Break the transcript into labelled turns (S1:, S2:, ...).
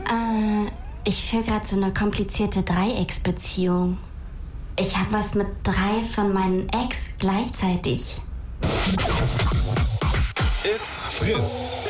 S1: Ich führe gerade so eine komplizierte Dreiecksbeziehung. Ich habe was mit 3 von meinen Ex gleichzeitig.
S2: It's Fritz.